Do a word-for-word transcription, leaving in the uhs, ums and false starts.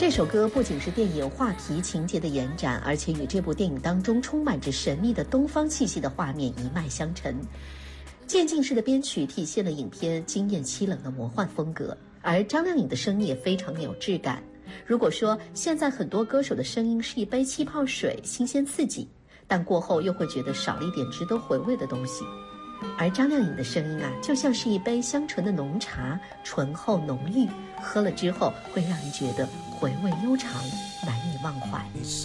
这首歌不仅是电影话题情节的延展，而且与这部电影当中充满着神秘的东方气息的画面一脉相承。渐进式的编曲体现了影片惊艳凄冷的魔幻风格，而张靓颖的声音也非常有质感。如果说现在很多歌手的声音是一杯气泡水，新鲜刺激，但过后又会觉得少了一点值得回味的东西。而张靓颖的声音啊，就像是一杯香醇的浓茶，醇厚浓郁，喝了之后会让人觉得回味悠长，难以忘怀。